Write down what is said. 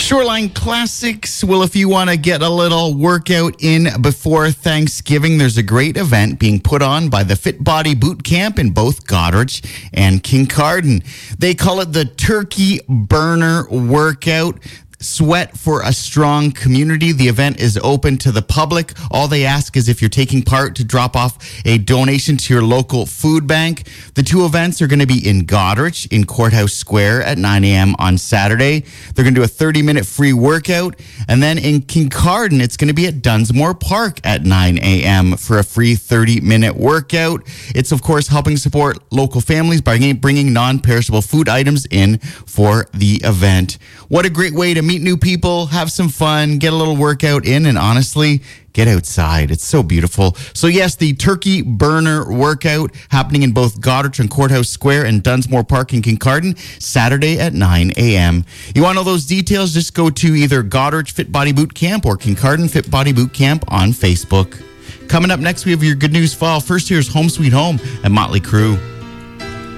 Shoreline Classics. Well, if you want to get a little workout in before Thanksgiving, there's a great event being put on by the Fit Body Boot Camp in both Goderich and Kincardine. They call it the Turkey Burner Workout. Sweat for a Strong Community. The event is open to the public. All they ask is if you're taking part to drop off a donation to your local food bank. The two events are going to be in Goderich in Courthouse Square at 9 a.m. on Saturday. They're going to do a 30-minute free workout. And then in Kincardine, it's going to be at Dunsmore Park at 9 a.m. for a free 30-minute workout. It's, of course, helping support local families by bringing non-perishable food items in for the event. What a great way to meet new people, have some fun, get a little workout in, and honestly, get outside. It's so beautiful. So yes, the Turkey Burner Workout happening in both Goderich and Courthouse Square and Dunsmore Park in Kincardine, Saturday at 9 a.m. You want to know those details? Just go to either Goderich Fit Body Boot Camp or Kincardine Fit Body Boot Camp on Facebook. Coming up next, we have your Good News Fall. First, here's Home Sweet Home and Motley Crue.